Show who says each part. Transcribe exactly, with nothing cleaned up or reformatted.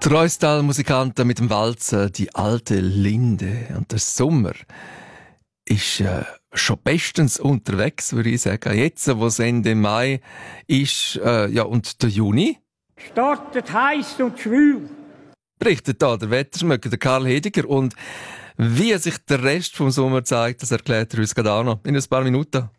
Speaker 1: Treustal-Musikanten mit dem Walzer «Die alte Linde». Und der Sommer ist äh, schon bestens unterwegs, würde ich sagen. Jetzt, wo es Ende Mai ist, äh, ja, und der Juni?
Speaker 2: Startet heiß und schwül.
Speaker 1: Berichtet da der Wetterschmöcker, der Karl Hediger. Und wie sich der Rest vom Sommer zeigt, das erklärt er uns gerade auch noch in ein paar Minuten.